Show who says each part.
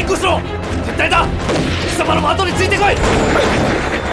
Speaker 1: 行しろ。撤退だ。貴様らも後についてこい。